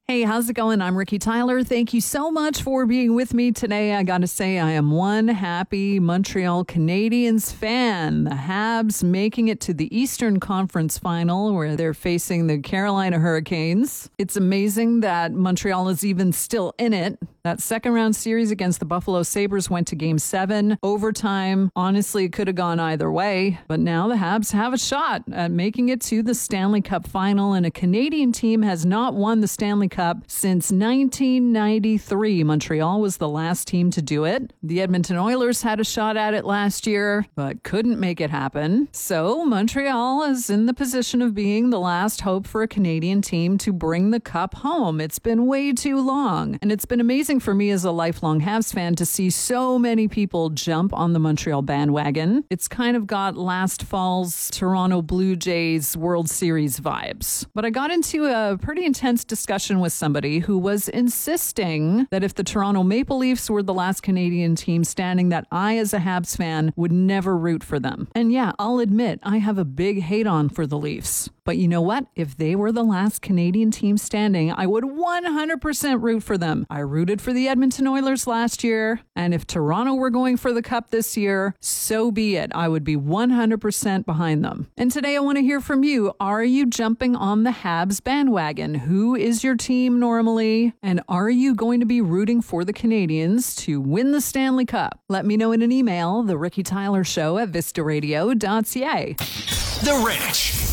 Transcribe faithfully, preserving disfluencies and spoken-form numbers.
Hey, how's it going? I'm Ricky Tyler. Thank you so much for being with me today. I got to say, I am one happy Montreal Canadiens fan. The Habs making it to the Eastern Conference Final where they're facing the Carolina Hurricanes. It's amazing that Montreal is even still in it. That second round series against the Buffalo Sabres went to game seven. Overtime, honestly, it could have gone either way. But now the Habs have a shot at making it to the Stanley Cup final, and a Canadian team has not won the Stanley Cup since nineteen ninety-three. Montreal was the last team to do it. The Edmonton Oilers had a shot at it last year, but couldn't make it happen. So Montreal is in the position of being the last hope for a Canadian team to bring the cup home. It's been way too long, and it's been amazing for me as a lifelong Habs fan to see so many people jump on the Montreal bandwagon. It's kind of got last fall's Toronto Blue Jays World Series vibes. But I got into a pretty intense discussion with somebody who was insisting that if the Toronto Maple Leafs were the last Canadian team standing, that I, as a Habs fan, would never root for them. And yeah, I'll admit, I have a big hate on for the Leafs. But you know what? If they were the last Canadian team standing, I would one hundred percent root for them. I rooted for the Edmonton Oilers last year, and if Toronto were going for the cup this year, so be it. I would be one hundred percent behind them. And today I want to hear from you. Are you jumping on the Habs bandwagon? Who is your team normally? And are you going to be rooting for the Canadians to win the Stanley Cup? Let me know in an email, the Ricky Tyler Show at vista radio dot c a. The Rich.